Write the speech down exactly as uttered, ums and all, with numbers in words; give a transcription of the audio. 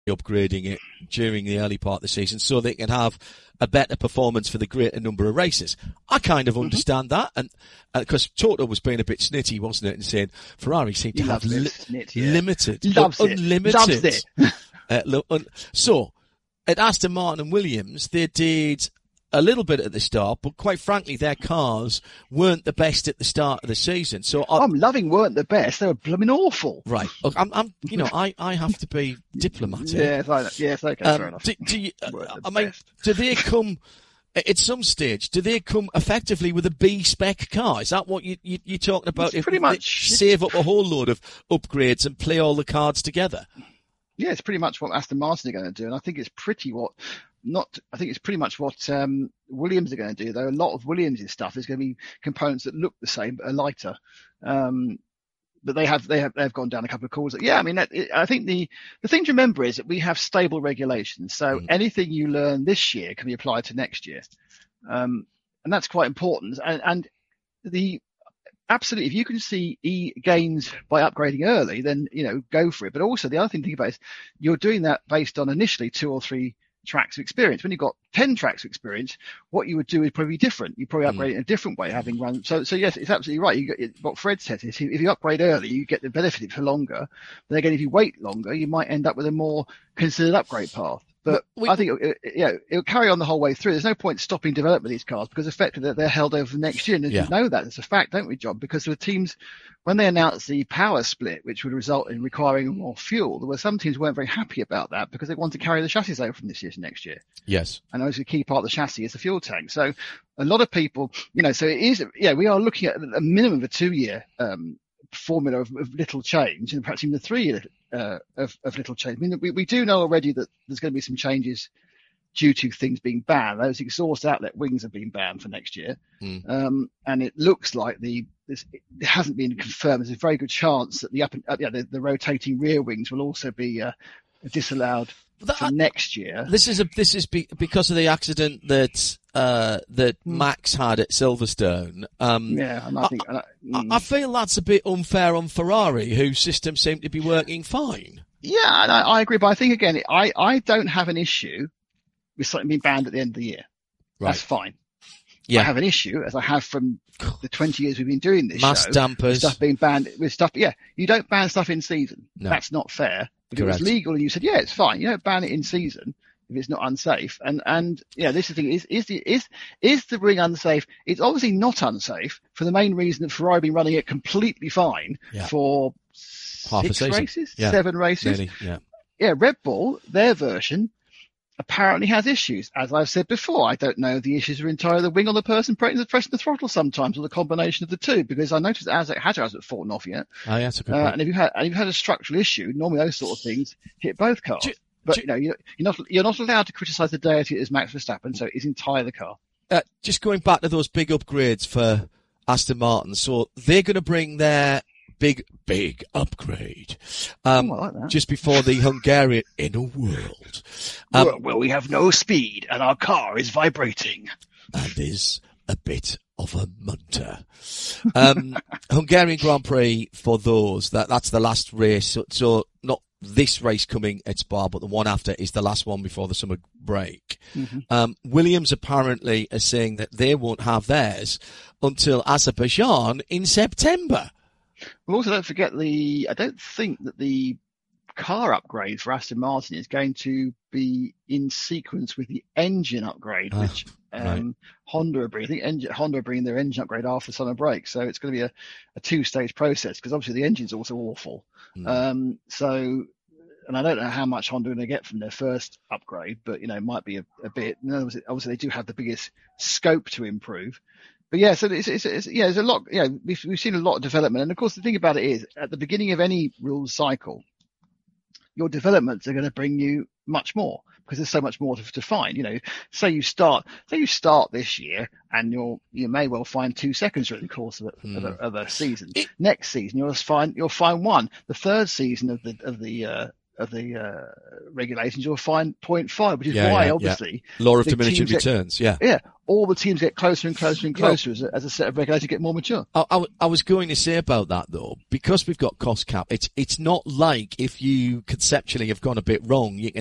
upgrading it during the early part of the season so they can have a better performance for the greater number of races. I kind of understand mm-hmm. that, and because uh, Toto was being a bit snitty, wasn't it, and saying Ferrari seemed to he have li- snit, yeah. limited, loves un- it. unlimited. Loves it. uh, lo- un- so at Aston Martin and Williams, they did a little bit at the start, but quite frankly, their cars weren't the best at the start of the season. So I, I'm loving weren't the best; they were blooming awful. Right. Look, I'm, I'm, you know, I, I have to be diplomatic. Yes, I, yes, okay, um, fair enough. Do, do you, uh, I mean, best. do they come at some stage? Do they come effectively with a B spec car? Is that what you, you you're talking about? It's if pretty much save up a whole load of upgrades and play all the cards together. Yeah, it's pretty much what Aston Martin are going to do, and I think it's pretty what. Not, I think it's pretty much what um, Williams are going to do, though. A lot of Williams' stuff is going to be components that look the same but are lighter. Um, but they have they have they've gone down a couple of calls. Yeah, I mean, it, I think the the thing to remember is that we have stable regulations, so mm. anything you learn this year can be applied to next year, um, and that's quite important. And, and the absolutely, if you can see e gains by upgrading early, then you know go for it. But also the other thing to think about is you're doing that based on initially two or three tracks of experience. When you've got ten tracks of experience, what you would do is probably different. You probably upgrade mm. it in a different way, having run. So, so yes, it's absolutely right. You got what Fred said is if you upgrade early, you get the benefit for longer. But again, if you wait longer, you might end up with a more considered upgrade path. But we, I think, it, it, yeah, it'll carry on the whole way through. There's no point stopping development of these cars because effectively they're held over the next year. And yeah. we know that. It's a fact, don't we, John? Because the teams, when they announced the power split, which would result in requiring more fuel, there were some teams who weren't very happy about that because they wanted to carry the chassis over from this year to next year. Yes. And obviously a key part of the chassis is the fuel tank. So a lot of people, you know, so it is, yeah, we are looking at a minimum of a two year, um, formula of, of little change and perhaps even the three year uh, of, of little change. I mean, we, we do know already that there's going to be some changes due to things being banned. Those exhaust outlet wings have been banned for next year. Mm. Um, and it looks like the, this, it hasn't been confirmed. There's a very good chance that the up and uh, yeah, the, the rotating rear wings will also be uh, disallowed that, for next year. This is a, this is be, because of the accident that, uh, that mm. Max had at Silverstone. Um, yeah, and I think, I, mm. I feel that's a bit unfair on Ferrari, whose system seemed to be working fine. Yeah, and I, I agree, but I think again, I, I don't have an issue with something being banned at the end of the year. Right. That's fine. Yeah. I have an issue, as I have from the twenty years we've been doing this Mass show, dampers. Stuff being banned with stuff. Yeah, you don't ban stuff in season. No. That's not fair. If Correct. It was legal and you said, yeah, it's fine. You don't ban it in season if it's not unsafe. And, and, yeah, this is the thing. Is, is the, is, is the ring unsafe? It's obviously not unsafe for the main reason that Ferrari have been running it completely fine yeah. for half six a season. races, yeah. seven races. Nearly, yeah. Yeah. Red Bull, their version, apparently has issues. As I've said before, I don't know if the issues are entirely the wing or the person pressing the throttle sometimes, or the combination of the two, because I noticed that Isaac Hadjar hasn't fallen off yet. Oh, yeah, that's a good uh, point. and if you had, and if you had a structural issue, normally those sort of things hit both cars. You, but you, you know, you're not, you're not allowed to criticise the deity as Max Verstappen, so it's entirely the car. Uh, just going back to those big upgrades for Aston Martin, so they're going to bring their big, big upgrade um, oh, I like that. just before the Hungarian Inner World. Um, well, well, we have no speed and our car is vibrating. And is a bit of a munter. Um, Hungarian Grand Prix for those, that that's the last race. So, so not this race coming at Spa, but the one after is the last one before the summer break. Mm-hmm. Um, Williams apparently is saying that they won't have theirs until Azerbaijan in September. Well, also don't forget the, I don't think that the car upgrade for Aston Martin is going to be in sequence with the engine upgrade, oh, which um, right. Honda are bringing. I think engine, Honda are bringing their engine upgrade after summer break. So it's going to be a, a two-stage process because obviously the engine's also awful. Mm. Um, so, and I don't know how much Honda are going to get from their first upgrade, but, you know, it might be a, a bit. Obviously, obviously, they do have the biggest scope to improve. But yeah, so it's, it's, it's, yeah, there's a lot, yeah, we've, we've seen a lot of development. And of course, the thing about it is at the beginning of any rules cycle, your developments are going to bring you much more because there's so much more to, to find. You know, say you start, say you start this year and you'll, you may well find two seconds during the course of a, hmm. of a, of a season. It, Next season, you'll find, you'll find one. The third season of the, of the, uh, of the uh, regulations, you'll find zero point five, which is Yeah, why yeah, obviously yeah. Law of the diminishing teams get- returns. Yeah. yeah, all the teams get closer and closer and closer as, a, as a set of regulations get more mature. I, I, I was going to say about that though, because we've got cost cap, it's it's not like if you conceptually have gone a bit wrong, you can